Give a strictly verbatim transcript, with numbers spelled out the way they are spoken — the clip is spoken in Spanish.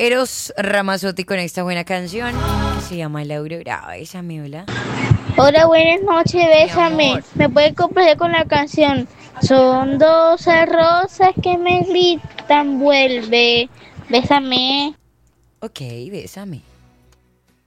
Eros Ramazzotti con esta buena canción que se llama La Aurora. Bésame, hola. Hola, buenas noches, Mi bésame. amor. ¿Me puede complacer con la canción? Son doce rosas que me gritan, vuelve. Bésame. Ok, bésame.